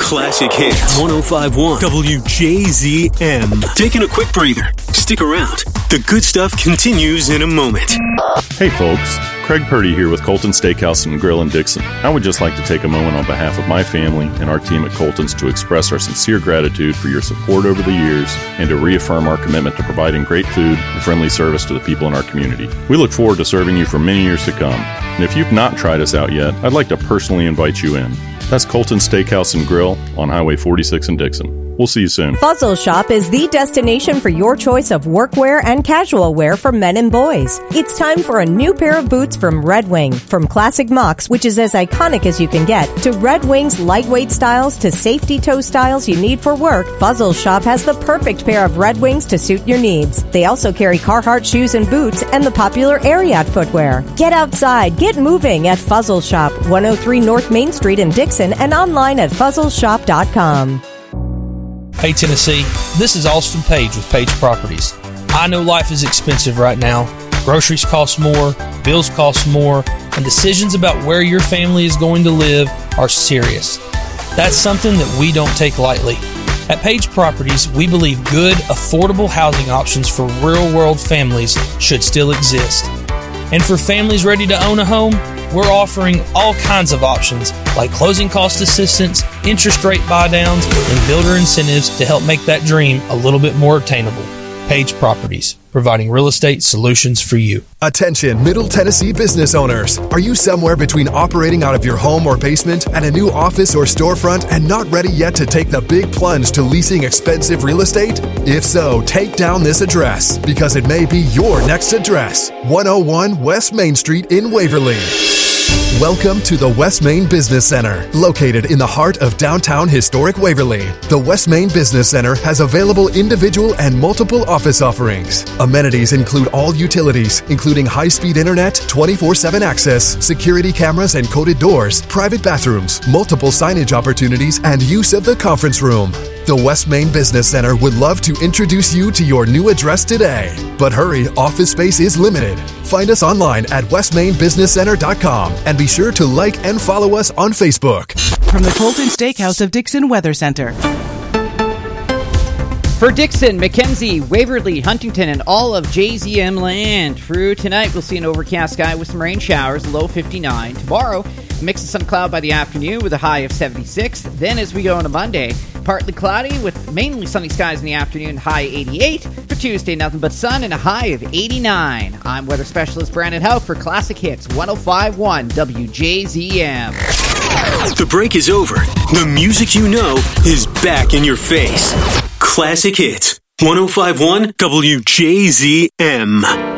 Classic Hits 105.1 WJZM. Taking a quick breather. Stick around. The good stuff continues in a moment. Hey folks, Craig Purdy here with Colton Steakhouse and Grill in Dixon. I would just like to take a moment on behalf of my family and our team at Colton's to express our sincere gratitude for your support over the years and to reaffirm our commitment to providing great food and friendly service to the people in our community. We look forward to serving you for many years to come. And if you've not tried us out yet, I'd like to personally invite you in. That's Colton's Steakhouse and Grill on Highway 46 in Dixon. We'll see you soon. Fuzzle Shop is the destination for your choice of workwear and casual wear for men and boys. It's time for a new pair of boots from Red Wing. From classic mocks, which is as iconic as you can get, to Red Wing's lightweight styles to safety toe styles you need for work, Fuzzle Shop has the perfect pair of Red Wings to suit your needs. They also carry Carhartt shoes and boots and the popular Ariat footwear. Get outside, get moving at Fuzzle Shop, 103 North Main Street in Dixon, and online at fuzzleshop.com. Hey Tennessee, this is Austin Page with Page Properties. I know life is expensive right now. Groceries cost more, bills cost more, and decisions about where your family is going to live are serious. That's something that we don't take lightly. At Page Properties, we believe good, affordable housing options for real-world families should still exist. And for families ready to own a home, we're offering all kinds of options like closing cost assistance, interest rate buy-downs, and builder incentives to help make that dream a little bit more attainable. Page Properties, providing real estate solutions for you. Attention, Middle Tennessee business owners. Are you somewhere between operating out of your home or basement and a new office or storefront and not ready yet to take the big plunge to leasing expensive real estate? If so, take down this address because it may be your next address. 101 West Main Street in Waverly. Welcome to the West Main Business Center, located in the heart of downtown historic Waverly. The West Main Business Center has available individual and multiple office offerings. Amenities include all utilities, including high-speed internet, 24/7 access, security cameras and coded doors, private bathrooms, multiple signage opportunities, and use of the conference room. The West Main Business Center would love to introduce you to your new address today. But hurry, office space is limited. Find us online at westmainbusinesscenter.com and be sure to like and follow us on Facebook. From the Colton Steakhouse of Dixon Weather Center. For Dixon, McKenzie, Waverly, Huntington, and all of JZM land. Through tonight, we'll see an overcast sky with some rain showers, low 59. Tomorrow, a mix of some cloud by the afternoon with a high of 76. Then as we go into Monday, partly cloudy with mainly sunny skies in the afternoon, high 88. For Tuesday, nothing but sun and a high of 89. I'm weather specialist Brandon Houck for Classic Hits 105.1 WJZM. The break is over. The music you know is back in your face. Classic Hits 105.1 WJZM.